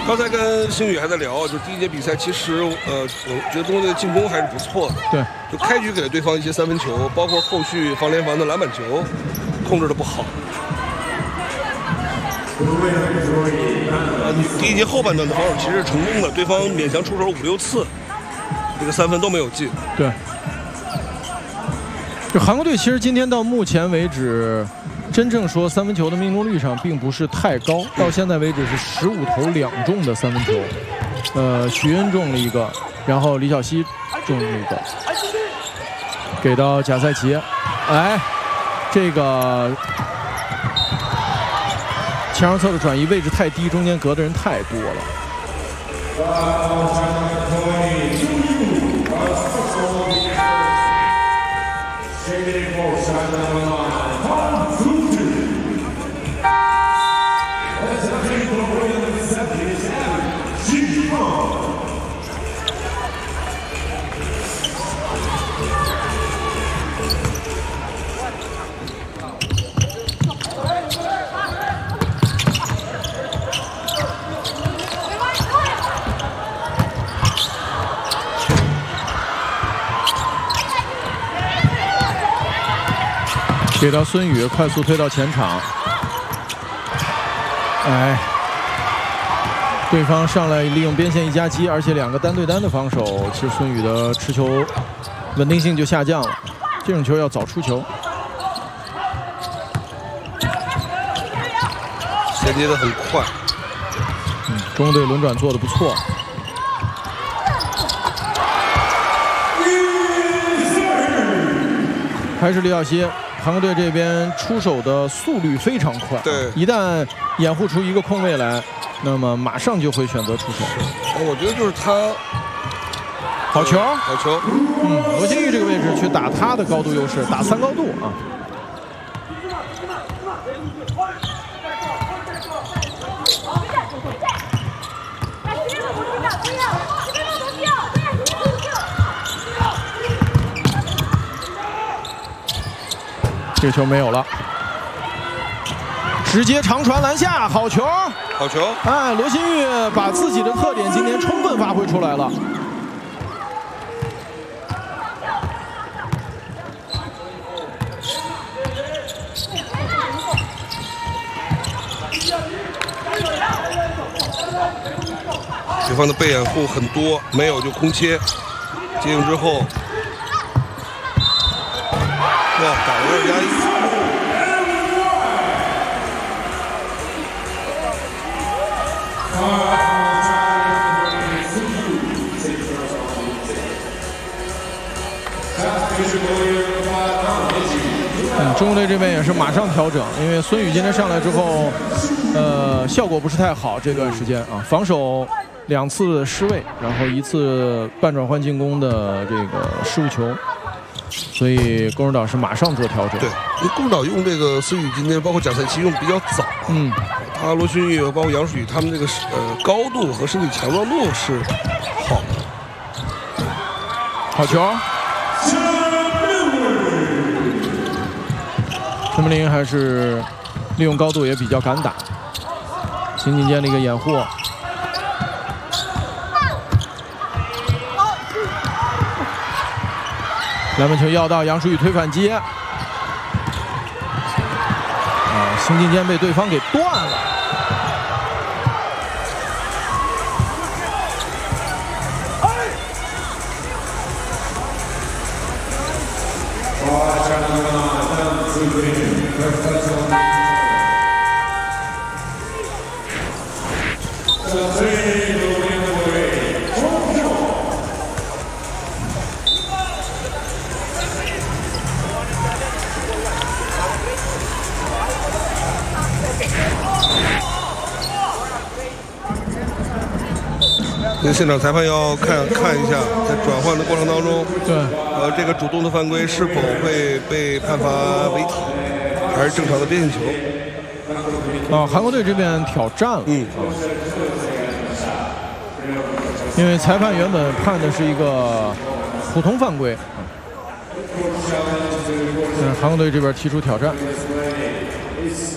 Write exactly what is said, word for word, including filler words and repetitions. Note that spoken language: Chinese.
刚才跟星宇还在聊，就第一节比赛，其实呃，我觉得中国队的进攻还是不错的。 对， 就开局给了对方一些三分球，包括后续防联防的篮板球控制的不好。呃，第一节后半段的防守其实是成功的，对方勉强出手五六次，这个三分都没有进。 对，就韩国队其实今天到目前为止，真正说三分球的命中率上并不是太高，到现在为止是十五投两中的三分球。呃，许恩中了一个，然后李晓溪中了一个，给到贾赛奇。哎，这个前上侧的转移位置太低，中间隔的人太多了。给到孙宇，快速推到前场。哎，对方上来利用边线一夹击，而且两个单对单的防守，其实孙宇的持球稳定性就下降了。这种球要早出球。 衔接的很快。 嗯，中国队轮转做的不错。还是李晓溪。韩国队这边出手的速率非常快， 对， 一旦掩护出一个空位来，那么马上就会选择出手。 我觉得就是他， 好球， 好球。 嗯，罗新玉这个位置去打他的高度优势，打三高度啊。这球没有了，直接长传篮下，好球， 好球！ 哎，罗新玉把自己的特点今天充分发挥出来了。 对方的被掩护很多，没有就空切，接应之后。哇，打的有点压抑。 嗯，中国队这边也是马上调整，因为孙宇今天上来之后，呃，效果不是太好，这段时间啊，防守两次失位，然后一次半转换进攻的这个失误球。所以龚指导是马上做调整。 对，因为龚指导用这个孙宇今天包括贾赛奇用比较早， 嗯， 他罗勋玉包括杨舒宇他们这个呃高度和身体强壮度是好的。 好球！陈柏霖还是利用高度也比较敢打，行进间的一个掩护。篮板球要到杨舒宇推反击，啊，行进间被对方给断了。 那现场裁判要看看一下，在转换的过程当中， 对， 呃，这个主动的犯规是否会被判罚违体，还是正常的边线球？ 啊，韩国队这边挑战了， 嗯， 因为裁判原本判的是一个普通犯规，嗯，韩国队这边提出挑战。